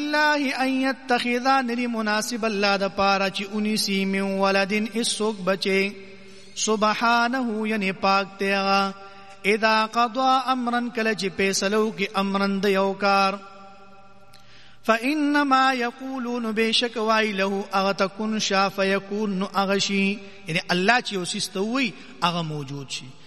لله ان يتخذ نری مناسب الله د پاره چې انیسی من ولدن اسوک بچي سبحانه یعنی پاک تیغا اذا قضا امرا کله چې فیصلو کې امرن د یو کار فانما یقولون بشک وای له اغتكن شا فیکون اغشی یعنی الله چې اوسستوي هغه موجود شي